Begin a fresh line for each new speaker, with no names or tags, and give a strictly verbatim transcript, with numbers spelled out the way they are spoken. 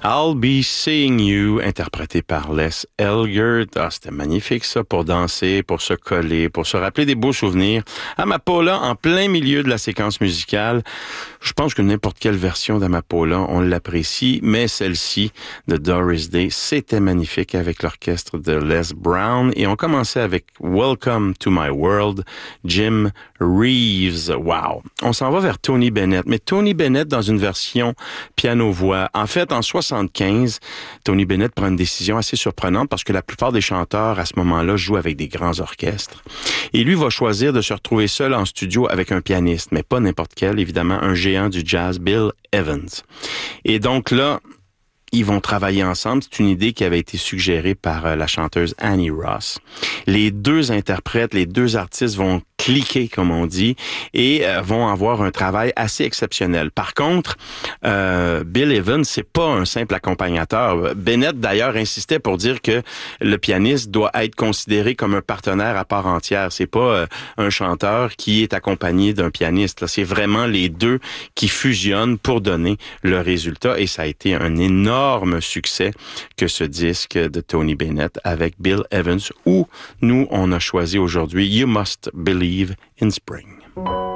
I'll Be Seeing You, interprété par Les Elgert. Ah, c'était magnifique ça, pour danser, pour se coller, pour se rappeler des beaux souvenirs. Amapola, en plein milieu de la séquence musicale. Je pense que n'importe quelle version d'Amapola, on l'apprécie, mais celle-ci de Doris Day, c'était magnifique avec l'orchestre de Les Brown. Et on commençait avec Welcome to My World, Jim Reeves. Wow! On s'en va vers Tony Bennett, mais Tony Bennett dans une version piano-voix. En fait, en soixante-quinze, Tony Bennett prend une décision assez surprenante parce que la plupart des chanteurs à ce moment-là jouent avec des grands orchestres. Et lui va choisir de se retrouver seul en studio avec un pianiste, mais pas n'importe quel, évidemment, un géant du jazz, Bill Evans. Et donc là, ils vont travailler ensemble. C'est une idée qui avait été suggérée par euh, la chanteuse Annie Ross. Les deux interprètes, les deux artistes vont cliquer, comme on dit, et euh, vont avoir un travail assez exceptionnel. Par contre, euh, Bill Evans, c'est pas un simple accompagnateur. Bennett, d'ailleurs, insistait pour dire que le pianiste doit être considéré comme un partenaire à part entière. C'est pas euh, un chanteur qui est accompagné d'un pianiste. Là, c'est vraiment les deux qui fusionnent pour donner le résultat, et ça a été un énorme succès que ce disque de Tony Bennett avec Bill Evans, où nous, on a choisi aujourd'hui You Must Believe in Spring.